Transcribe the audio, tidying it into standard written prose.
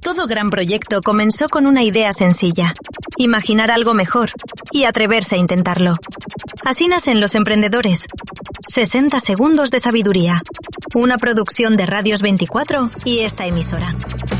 Todo gran proyecto comenzó con una idea sencilla: imaginar algo mejor y atreverse a intentarlo. Así nacen los emprendedores. 60 segundos de sabiduría. Una producción de Radios 24 y esta emisora.